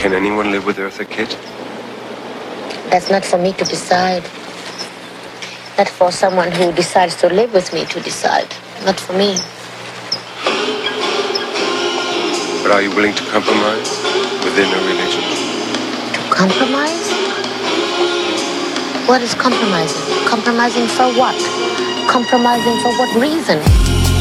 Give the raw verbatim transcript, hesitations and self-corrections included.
Can anyone live with Eartha Kitt? That's not for me to decide. Not for someone who decides to live with me to decide. Not for me. But are you willing to compromise within a religion? To compromise? What is compromising? Compromising for what? Compromising for what reason?